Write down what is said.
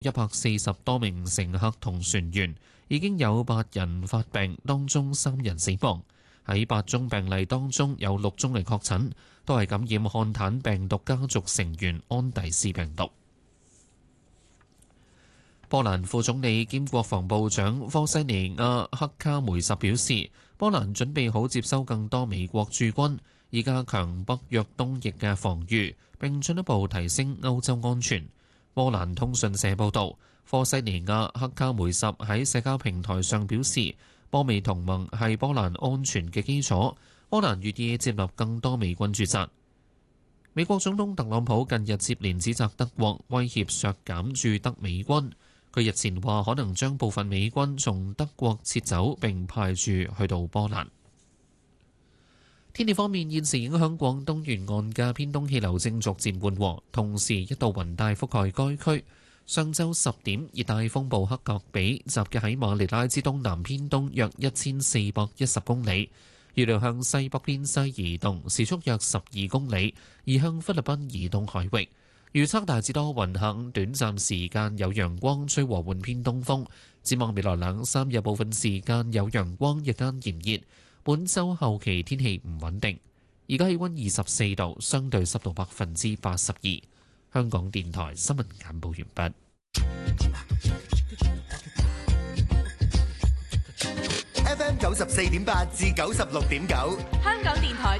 140多名乘客同船員，已經有8人發病，當中3人死亡。喺8宗病例當中，有6宗係確診，都係感染漢坦病毒家族成員安第斯病毒。波蘭副總理兼國防部長科西尼亞克卡梅什表示，波蘭準備好接收更多美國駐軍，以加強北約東翼嘅防禦，並進一步提升歐洲安全。波蘭通訊社報導，科西尼亞克卡梅什喺社交平台上表示，波美同盟係波蘭安全嘅基礎，波蘭願意接納更多美軍駐紮。美國總統特朗普近日接連指責德國威脅削減駐德美軍。佢日前話可能將部分美軍從德國撤走，並派駐去到波蘭。天氣方面，現時影響廣東沿岸嘅偏東氣流正逐漸緩和，同時一道雲帶覆蓋該區。上晝10點，熱帶風暴克格比集結喺馬尼拉之東南偏東約1410公里，預料向西北偏西移動，時速約12公里，移向菲律賓以東海域。預測大致多雲，下午短暫時間有陽光，吹和緩偏東風。展望未來2、3日，部分時間有陽光，日間炎熱。本週後期天氣唔穩定。而家氣溫24度，相對濕度82%。香港電台新聞簡報完畢。 FM 94.8至96.9， 香港電台